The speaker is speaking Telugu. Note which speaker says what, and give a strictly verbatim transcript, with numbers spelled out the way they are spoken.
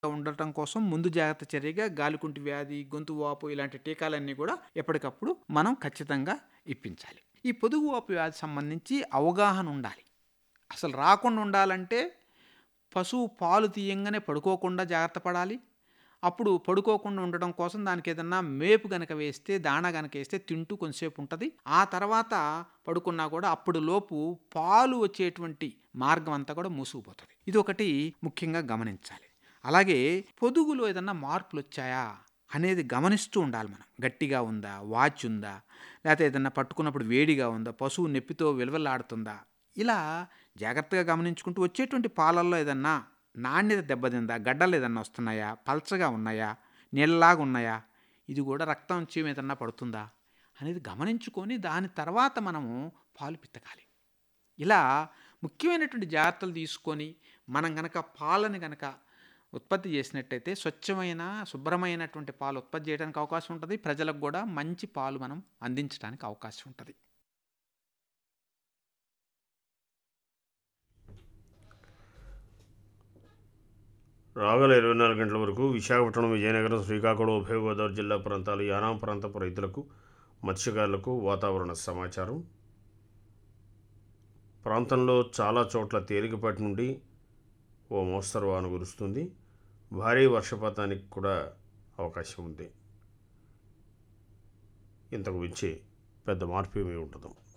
Speaker 1: ఉండటం కోసం ముందు జాగ్రత్త చర్యగా గాలికుంటు వ్యాధి, గొంతు వాపు ఇలాంటి టీకాలన్నీ కూడా ఎప్పటికప్పుడు మనం ఖచ్చితంగా ఇప్పించాలి. ఈ పొదుగు వాపు వ్యాధి సంబంధించి అవగాహన ఉండాలి. అసలు రాకుండా ఉండాలంటే పశువు పాలు తీయంగానే పడుకోకుండా జాగ్రత్త పడాలి. అప్పుడు పడుకోకుండా ఉండడం కోసం దానికి ఏదన్నా మేపు గనక వేస్తే, దాణా గనక వేస్తే తింటూ కొంతసేపు ఉంటుంది. ఆ తర్వాత పడుకున్నా కూడా అప్పుడు లోపు పాలు వచ్చేటువంటి మార్గం అంతా కూడా మూసుకుపోతుంది. ఇది ఒకటి ముఖ్యంగా గమనించాలి. అలాగే పొదుగులో ఏదన్నా మార్పులు వచ్చాయా అనేది గమనిస్తూ ఉండాలి మనం. గట్టిగా ఉందా, వాచ్ ఉందా, లేకపోతే ఏదన్నా పట్టుకున్నప్పుడు వేడిగా ఉందా, పశువు నొప్పితో విలవలాడుతుందా, ఇలా జాగ్రత్తగా గమనించుకుంటూ వచ్చేటువంటి పాలల్లో ఏదన్నా నాణ్యత దెబ్బతిందా, గడ్డలు ఏదన్నా వస్తున్నాయా, పల్చగా ఉన్నాయా, నీళ్ళలాగా ఉన్నాయా, ఇది కూడా రక్తం చీమ ఏదన్నా పడుతుందా అనేది గమనించుకొని దాని తర్వాత మనము పాలు పితకాలి. ఇలా ముఖ్యమైనటువంటి జాగ్రత్తలు తీసుకొని మనం గనక పాలని గనక ఉత్పత్తి చేసినట్టయితే స్వచ్ఛమైన శుభ్రమైనటువంటి పాలు ఉత్పత్తి చేయడానికి అవకాశం ఉంటుంది. ప్రజలకు కూడా మంచి పాలు మనం అందించడానికి అవకాశం ఉంటుంది.
Speaker 2: రాగల ఇరవై నాలుగు గంటల వరకు విశాఖపట్నం, విజయనగరం, శ్రీకాకుళం, ఉభయ గోదావరి జిల్లా ప్రాంతాలు, యానాం ప్రాంతపు రైతులకు, మత్స్యకారులకు వాతావరణ సమాచారం. ప్రాంతంలో చాలా చోట్ల తేలికపాటి నుండి ఓ మోస్తరు వాన కురుస్తుంది. భారీ వర్షపాతానికి కూడా అవకాశం ఉంది. ఇంతకు మించి పెద్ద మార్పు ఏమీ ఉండదు.